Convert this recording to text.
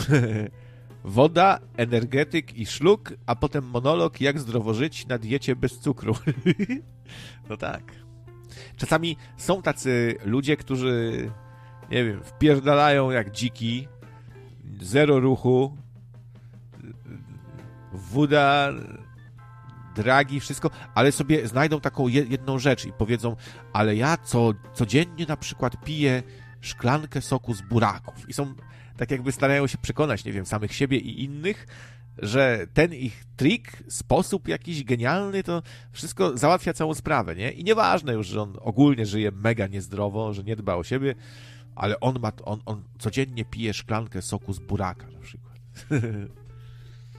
Woda, energetyk i szluk, a potem monolog, jak zdrowo żyć na diecie bez cukru. No tak. Czasami są tacy ludzie, którzy, nie wiem, wpierdalają jak dziki, zero ruchu, woda, dragi, wszystko, ale sobie znajdą taką jedną rzecz i powiedzą, ale ja codziennie na przykład piję szklankę soku z buraków. I są, tak jakby starają się przekonać, nie wiem, samych siebie i innych, że ten ich trik, sposób jakiś genialny, to wszystko załatwia całą sprawę, nie? I nieważne już, że on ogólnie żyje mega niezdrowo, że nie dba o siebie, ale on codziennie pije szklankę soku z buraka na przykład.